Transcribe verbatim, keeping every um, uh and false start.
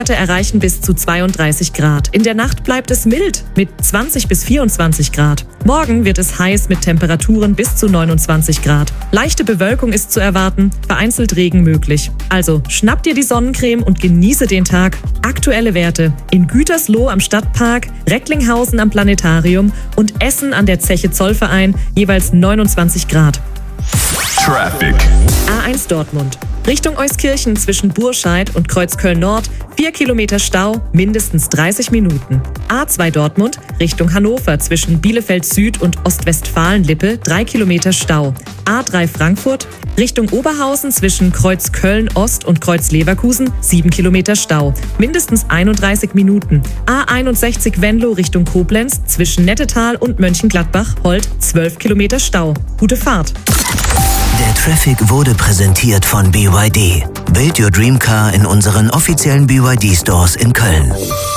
erreichen bis zu zweiunddreißig Grad. In der Nacht bleibt es mild mit zwanzig bis vierundzwanzig Grad. Morgen wird es heiß mit Temperaturen bis zu neunundzwanzig Grad. Leichte Bewölkung ist zu erwarten, vereinzelt Regen möglich. Also schnapp dir die Sonnencreme und genieße den Tag. Aktuelle Werte in Gütersloh am Stadtpark, Recklinghausen am Planetarium und Essen an der Zeche Zollverein jeweils neunundzwanzig Grad. Traffic. A eins Dortmund. Richtung Euskirchen zwischen Burscheid und Kreuzköln-Nord, vier Kilometer Stau, mindestens dreißig Minuten. A zwei Dortmund, Richtung Hannover zwischen Bielefeld Süd und Ostwestfalen-Lippe, drei Kilometer Stau. A drei Frankfurt, Richtung Oberhausen zwischen Kreuz-Köln-Ost und Kreuz-Leverkusen, sieben Kilometer Stau, mindestens einunddreißig Minuten. A einundsechzig Venlo Richtung Koblenz zwischen Nettetal und Mönchengladbach-Holt, zwölf Kilometer Stau. Gute Fahrt! Der Traffic wurde präsentiert von B Y D. Build your dream car in unseren offiziellen B Y D Stores in Köln.